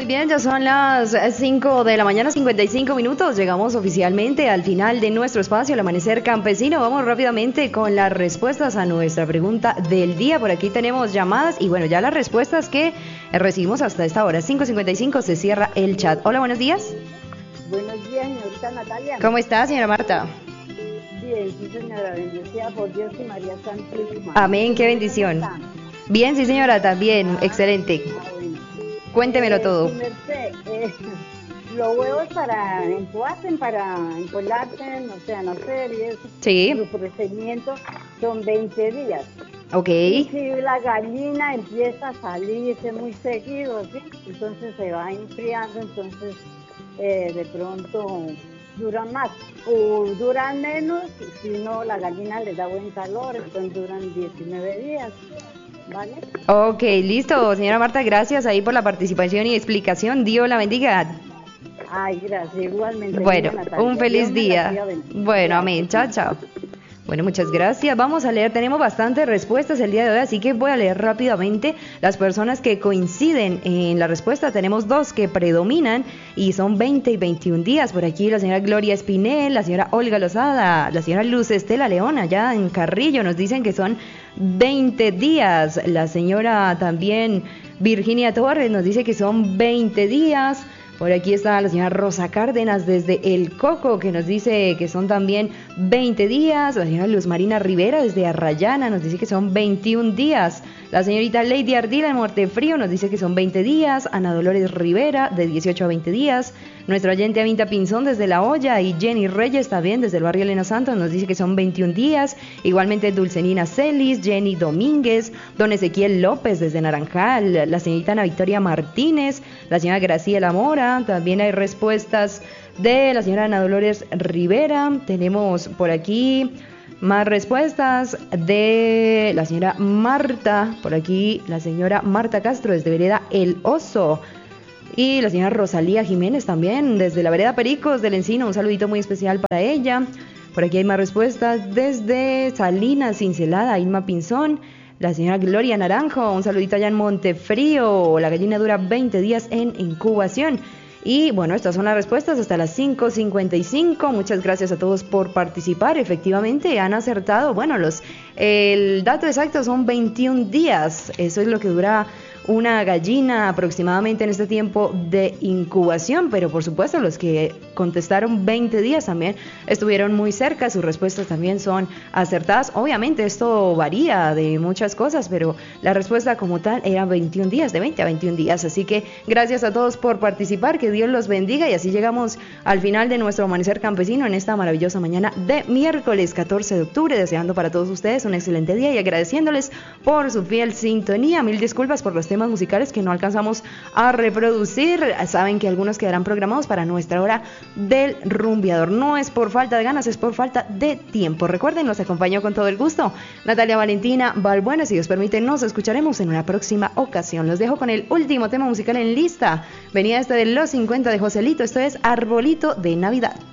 Muy bien, ya son las 5 de la mañana, 55 minutos. Llegamos oficialmente al final de nuestro espacio, el Amanecer Campesino. Vamos rápidamente con las respuestas a nuestra pregunta del día. Por aquí tenemos llamadas y bueno, ya las respuestas que recibimos hasta esta hora. 5:55 se cierra el chat. Hola, buenos días. Buenos días, señorita Natalia. ¿Cómo está, señora Marta? Bien, sí, señora, bendecida por Dios y María Santísima. Amén, qué bendición. Bien, sí, señora, también, excelente. Bueno. Cuéntemelo todo. Los huevos para encuasen, para encolarte, o sea, no sé, y eso. Sí. Su procedimiento son 20 días. Ok. Y si la gallina empieza a salirse muy seguido, ¿sí? Entonces se va enfriando, entonces de pronto duran más o duran menos, si no la gallina les da buen calor, entonces duran 19 días, ¿vale? Ok, listo, señora Marta, gracias ahí por la participación y explicación. Dios la bendiga. Ay, gracias, igualmente. Bueno, Natalia, un feliz día. Bueno, amén, chao, Gracias. chao. Bueno, muchas gracias. Vamos a leer, tenemos bastantes respuestas el día de hoy, así que voy a leer rápidamente las personas que coinciden en la respuesta. Tenemos dos que predominan y son 20 y 21 días. Por aquí la señora Gloria Espinel, la señora Olga Lozada, la señora Luz Estela León, allá en Carrillo, nos dicen que son 20 días. La señora también Virginia Torres nos dice que son 20 días. Por aquí está la señora Rosa Cárdenas desde El Coco, que nos dice que son también 20 días. La señora Luz Marina Rivera desde Arrayana nos dice que son 21 días. La señorita Lady Ardila en Mortefrío nos dice que son 20 días. Ana Dolores Rivera de 18 a 20 días. Nuestra oyente Avinta Pinzón desde La Hoya y Jenny Reyes también desde el barrio Elena Santos nos dice que son 21 días. Igualmente Dulcenina Celis, Jenny Domínguez, don Ezequiel López desde Naranjal, la señorita Ana Victoria Martínez, la señora Graciela Mora. También hay respuestas de la señora Ana Dolores Rivera. Tenemos por aquí más respuestas de la señora Marta. Por aquí la señora Marta Castro desde Vereda El Oso. Y la señora Rosalía Jiménez también desde la Vereda Pericos del Encino. Un saludito muy especial para ella. Por aquí hay más respuestas desde Salinas, Cincelada, Irma Pinzón. La señora Gloria Naranjo, un saludito allá en Montefrío. La gallina dura 20 días en incubación. Y bueno, estas son las respuestas hasta las 5:55. Muchas gracias a todos por participar. Efectivamente han acertado. Bueno, el dato exacto son 21 días. Eso es lo que dura una gallina aproximadamente en este tiempo de incubación, pero por supuesto los que contestaron 20 días también estuvieron muy cerca, sus respuestas también son acertadas. Obviamente esto varía de muchas cosas, pero la respuesta como tal era 21 días, de 20 a 21 días, así que gracias a todos por participar, que Dios los bendiga y así llegamos al final de nuestro Amanecer Campesino en esta maravillosa mañana de miércoles 14 de octubre, deseando para todos ustedes un excelente día y agradeciéndoles por su fiel sintonía. Mil disculpas por los temas musicales que no alcanzamos a reproducir. Saben que algunos quedarán programados para nuestra hora del rumbeador. No es por falta de ganas, es por falta de tiempo. Recuerden, nos acompañó con todo el gusto Natalia Valentina Balbuena. Si Dios permite, nos escucharemos en una próxima ocasión. Los dejo con el último tema musical en lista. Venía este de los 50 de Joselito. Esto es Arbolito de Navidad.